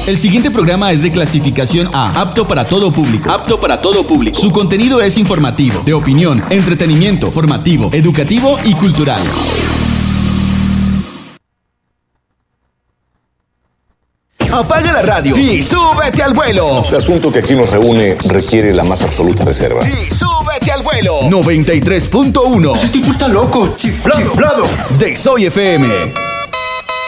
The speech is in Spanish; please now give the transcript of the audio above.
El siguiente programa es de clasificación A, apto para todo público. Apto para todo público. Su contenido es informativo, de opinión, entretenimiento, formativo, educativo y cultural. Apaga la radio y súbete al vuelo. El asunto que aquí nos reúne requiere la más absoluta reserva. Y súbete al vuelo. 93.1. Ese tipo está loco, chiflado. De Soy FM.